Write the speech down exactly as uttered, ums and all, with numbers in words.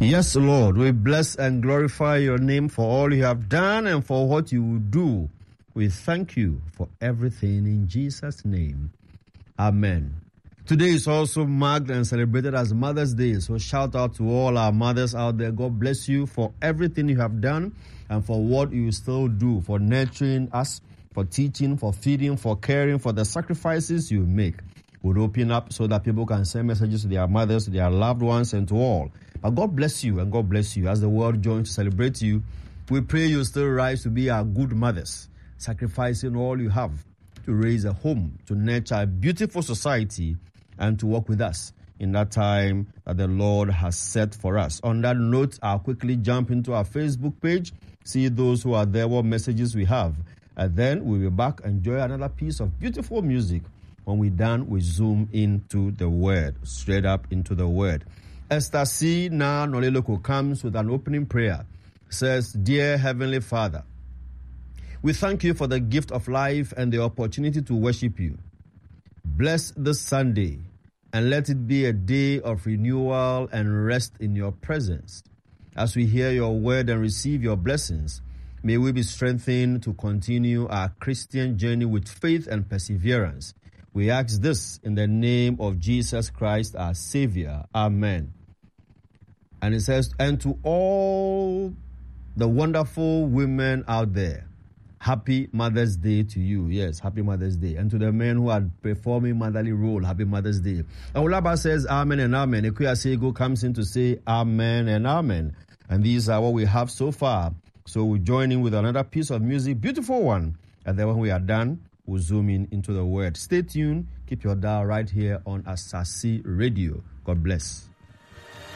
Yes, Lord, we bless and glorify your name for all you have done and for what you will do. We thank you for everything in Jesus' name. Amen. Today is also marked and celebrated as Mother's Day, so shout out to all our mothers out there. God bless you for everything you have done and for what you still do, for nurturing us, for teaching, for feeding, for caring, for the sacrifices you make. We'll open up so that people can send messages to their mothers, to their loved ones, and to all. But God bless you and God bless you. As the world joins to celebrate you, we pray you still rise to be our good mothers, sacrificing all you have to raise a home, to nurture a beautiful society, and to work with us in that time that the Lord has set for us. On that note, I'll quickly jump into our Facebook page, see those who are there, what messages we have. And then we'll be back and enjoy another piece of beautiful music. When we're done, we zoom into the Word, straight up into the Word. Esther C. Na Noleloko comes with an opening prayer. Says, Dear Heavenly Father, we thank you for the gift of life and the opportunity to worship you. Bless this Sunday and let it be a day of renewal and rest in your presence. As we hear your word and receive your blessings, may we be strengthened to continue our Christian journey with faith and perseverance. We ask this in the name of Jesus Christ, our Savior. Amen. And it says, and to all the wonderful women out there, happy Mother's Day to you. Yes, happy Mother's Day. And to the men who are performing motherly role, happy Mother's Day. And Ulaba says amen and amen. Ekuya Sego comes in to say amen and amen. And these are what we have so far. So we join in with another piece of music, beautiful one. And then when we are done, we'll zoom in into the word. Stay tuned. Keep your dial right here on Asasi Radio. God bless.